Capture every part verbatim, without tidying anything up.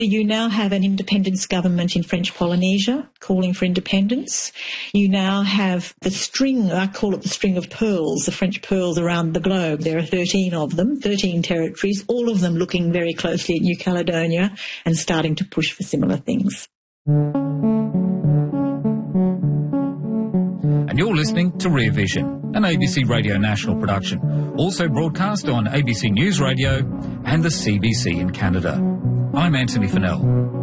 You now have an independence government in French Polynesia calling for independence. You now have the string, I call it the string of pearls, the French pearls around the globe. There are thirteen of them, thirteen territories, all of them looking very closely at New Caledonia and starting to push for similar things. And you're listening to Rear Vision, an A B C Radio National production, also broadcast on A B C News Radio and the C B C in Canada. I'm Anthony Fennell.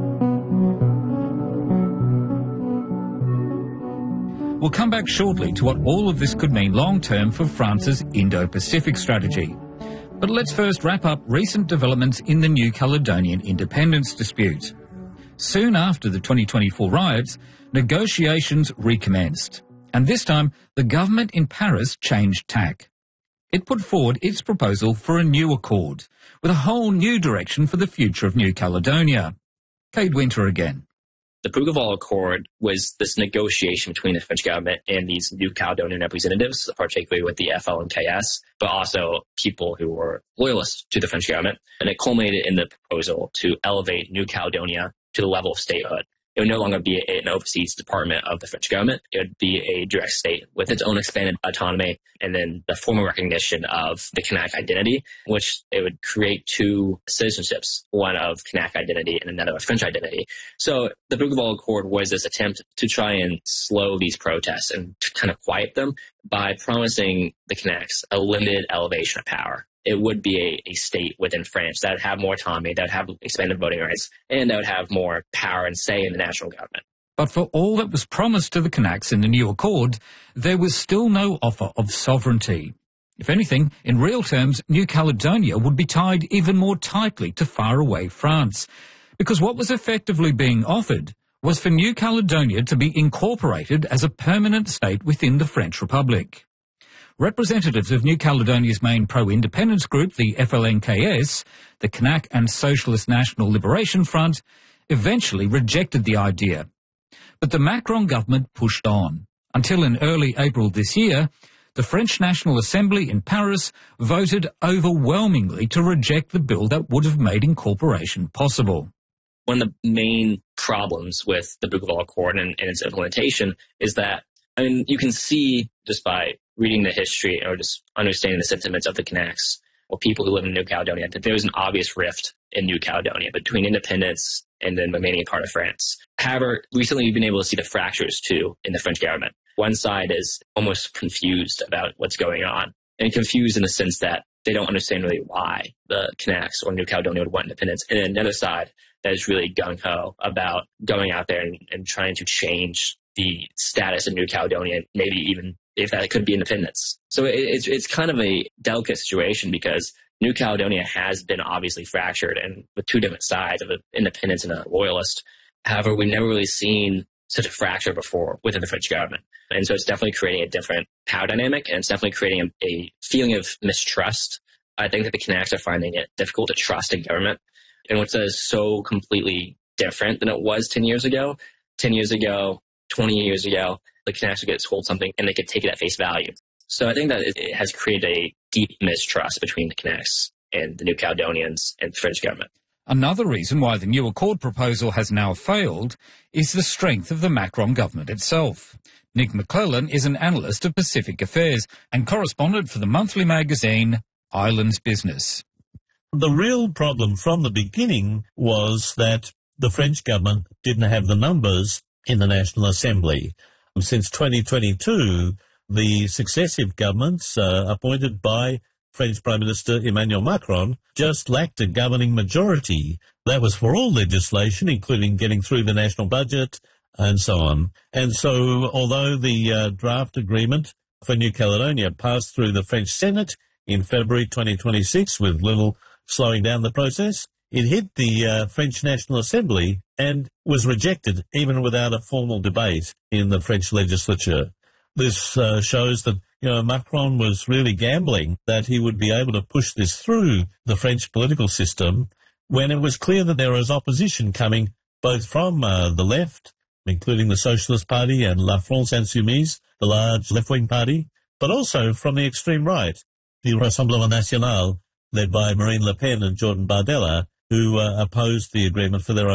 We'll come back shortly to what all of this could mean long-term for France's Indo-Pacific strategy. But let's first wrap up recent developments in the New Caledonian independence dispute. Soon after the twenty twenty-four riots, negotiations recommenced. And this time, the government in Paris changed tack. It put forward its proposal for a new accord, with a whole new direction for the future of New Caledonia. Kate Winter again. The Bougival Accord was this negotiation between the French government and these New Caledonian representatives, particularly with the F L N K S, but also people who were loyalists to the French government. And it culminated in the proposal to elevate New Caledonia to the level of statehood. It would no longer be an overseas department of the French government. It would be a direct state with its own expanded autonomy, and then the formal recognition of the Kanak identity, which it would create two citizenships, one of Kanak identity and another of French identity. So the Bougival Accord was this attempt to try and slow these protests and to kind of quiet them by promising the Kanaks a limited elevation of power. It would be a, a state within France that would have more autonomy, that would have expanded voting rights, and that would have more power and say in the national government. But for all that was promised to the Kanaks in the new accord, there was still no offer of sovereignty. If anything, in real terms, New Caledonia would be tied even more tightly to faraway France, because what was effectively being offered was for New Caledonia to be incorporated as a permanent state within the French Republic. Representatives of New Caledonia's main pro-independence group, the F L N K S, the Kanak and Socialist National Liberation Front, eventually rejected the idea. But the Macron government pushed on, until in early April this year, the French National Assembly in Paris voted overwhelmingly to reject the bill that would have made incorporation possible. One of the main problems with the Bougival Accord and, and its implementation is that, I mean, you can see just by reading the history or just understanding the sentiments of the Kanaks or people who live in New Caledonia, that there was an obvious rift in New Caledonia between independence and then remaining part of France. However, recently you've been able to see the fractures too in the French government. One side is almost confused about what's going on, and confused in the sense that they don't understand really why the Kanaks or New Caledonia would want independence. And then the other side that is really gung-ho about going out there and, and trying to change the status of New Caledonia, maybe even if that could be independence. So it, it's it's kind of a delicate situation because New Caledonia has been obviously fractured and with two different sides of an independence and a loyalist. However, we've never really seen such a fracture before within the French government. And so it's definitely creating a different power dynamic, and it's definitely creating a, a feeling of mistrust. I think that the Kanaks are finding it difficult to trust a government in which is so completely different than it was ten years ago. ten years ago, twenty years ago, the Kanaks would get told something and they could take it at face value. So I think that it has created a deep mistrust between the Kanaks and the New Caledonians and the French government. Another reason why the new accord proposal has now failed is the strength of the Macron government itself. Nick McClellan is an analyst of Pacific Affairs and correspondent for the monthly magazine Islands Business. The real problem from the beginning was that the French government didn't have the numbers in the National Assembly. Since twenty twenty-two, the successive governments uh, appointed by French Prime Minister Emmanuel Macron just lacked a governing majority. That was for all legislation, including getting through the national budget and so on. And so, although the uh, draft agreement for New Caledonia passed through the French Senate in February twenty twenty-six with little slowing down the process, it hit the uh, French National Assembly and was rejected even without a formal debate in the French legislature. This uh, shows that, you know, Macron was really gambling that he would be able to push this through the French political system when it was clear that there was opposition coming both from uh, the left, including the Socialist Party and La France Insoumise, the large left-wing party, but also from the extreme right, the Rassemblement National, led by Marine Le Pen and Jordan Bardella, who uh, opposed the agreement for their own